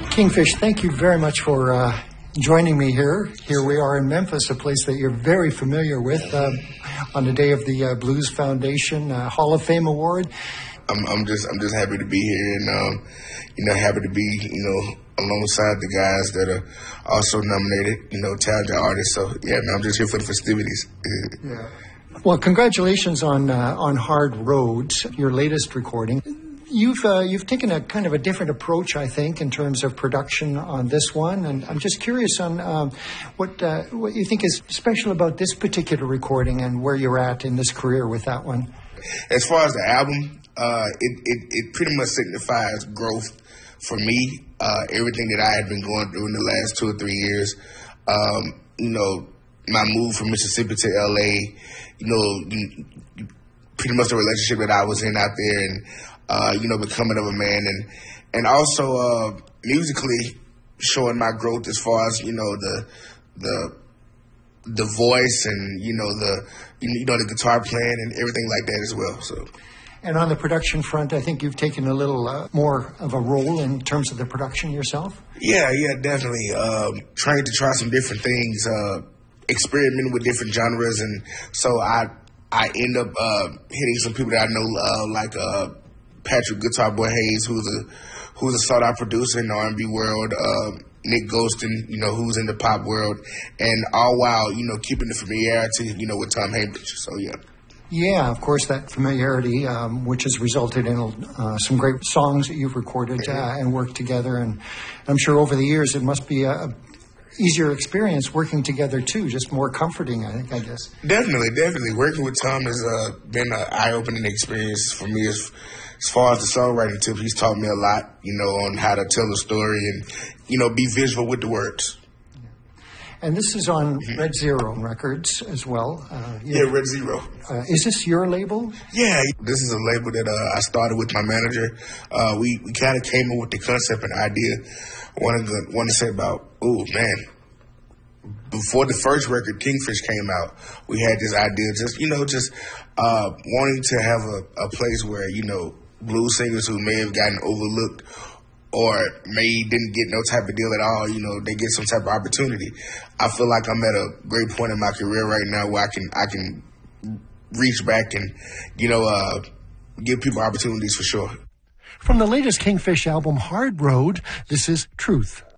Kingfish, thank you very much for joining me here. Here we are in Memphis, a place that you're very familiar with, on the day of the Blues Foundation Hall of Fame Award. I'm just happy to be here, and happy to be alongside the guys that are also nominated, talented artists. So yeah, man, I'm just here for the festivities. Yeah. Well, congratulations on Hard Roads, your latest recording. You've taken a kind of a different approach, I think, in terms of production on this one, and I'm just curious on what you think is special about this particular recording and where you're at in this career with that one. As far as the album, it pretty much signifies growth for me. Everything that I had been going through in the last 2 or 3 years, my move from Mississippi to LA, pretty much the relationship that I was in out there, and becoming of a man, and also musically showing my growth as far as the voice and the guitar playing and everything like that as well. So. And on the production front, I think you've taken a little more of a role in terms of the production yourself? Yeah, definitely. Trying to try some different things, experimenting with different genres, and so I end up hitting some people that I know, like Patrick Guitar Boy Hayes, who's a sought-out producer in the R&B world, Nick Ghostin, who's in the pop world, and all while, keeping the familiarity, with Tom Hainbridge. So, yeah. Yeah, of course, that familiarity, which has resulted in some great songs that you've recorded and worked together. And I'm sure over the years it must be a easier experience working together, too, just more comforting, I guess. Definitely. Working with Tom has been an eye-opening experience for me as far as the songwriting tip. He's taught me a lot, on how to tell a story and, be visual with the words. And this is on Red Zero Records as well. Red Zero. Is this your label? Yeah, this is a label that I started with my manager. We kind of came up with the concept and idea. Want to say about, before the first record, Kingfish, came out, we had this idea, just wanting to have a place where, blues singers who may have gotten overlooked or didn't get no type of deal at all, they get some type of opportunity. I feel like I'm at a great point in my career right now where I can reach back and, give people opportunities for sure. From the latest Kingfish album, Hard Road, this is Truth.